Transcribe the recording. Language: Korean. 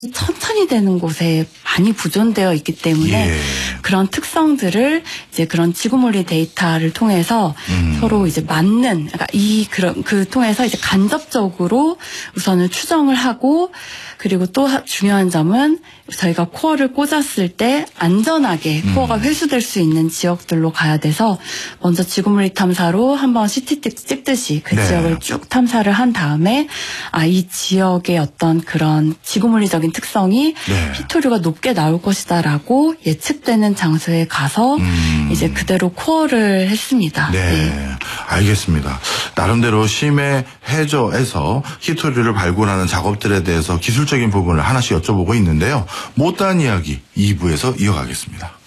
천천히 되는 곳에 많이 보존되어 있기 때문에 그런 특성들을 이제 그런 지구물리 데이터를 통해서 서로 이제 맞는, 그러니까 그 통해서 이제 간접적으로 우선은 추정을 하고, 그리고 또 중요한 점은 저희가 코어를 꽂았을 때 안전하게 코어가 회수될 수 있는 지역들로 가야 돼서 먼저 지구물리 탐사로 한번 CT 찍듯이 그 지역을 쭉 탐사를 한 다음에 이 지역의 어떤 그런 지구물리적인 특성이 히토류가 높게 나올 것이다라고 예측되는 장소에 가서 이제 그대로 코어를 했습니다. 네. 알겠습니다. 나름대로 심해 해저에서 히토류를 발굴하는 작업들에 대해서 기술적인 부분을 하나씩 여쭤보고 있는데요. 못다한 이야기 2부에서 이어가겠습니다.